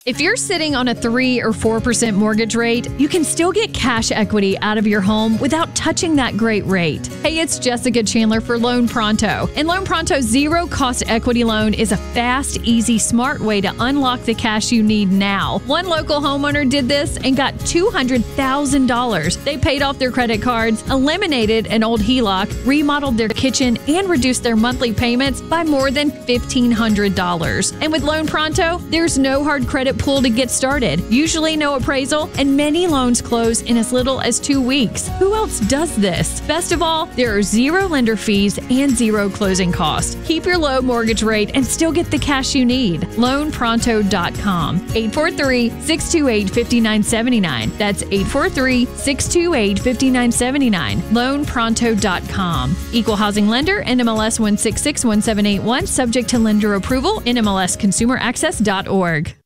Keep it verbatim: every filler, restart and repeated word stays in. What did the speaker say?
If you're sitting on a three or four percent mortgage rate, you can still get cash equity out of your home without touching that great rate. Hey, it's Jessica Chandler for Loan Pronto. And Loan Pronto's zero-cost equity loan is a fast, easy, smart way to unlock the cash you need now. One local homeowner did this and got two hundred thousand dollars. They paid off their credit cards, eliminated an old H E L O C, remodeled their kitchen, and reduced their monthly payments by more than fifteen hundred dollars. And with Loan Pronto, there's no hard credit pool to get started, usually no appraisal, and many loans close in as little as two weeks. Who else does this? Best of all, there are zero lender fees and zero closing costs. Keep your low mortgage rate and still get the cash you need. loan pronto dot com. eight four three, six two eight, five nine seven nine. That's eight four three, six two eight, five nine seven nine. loan pronto dot com. Equal housing lender, N M L S one six six one seven eight one, subject to lender approval, N M L S consumer access dot org.